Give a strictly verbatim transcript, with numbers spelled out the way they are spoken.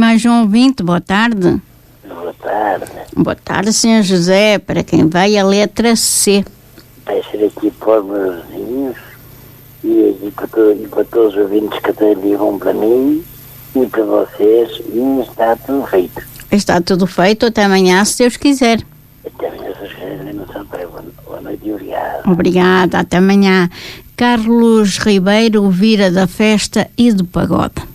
mais um ouvinte. Boa tarde. Boa tarde. Boa tarde, senhor José. Para quem vai a letra C. Vai ser aqui para os meus vizinhos e, e, para to, e para todos os ouvintes que até ligam para mim e para vocês, e está tudo feito. Está tudo feito. Até amanhã, se Deus quiser. Até amanhã, se Deus quiser. Não são para boa noite e obrigado. Obrigada. Até amanhã. Carlos Ribeiro, Vira da Festa e do Pagode.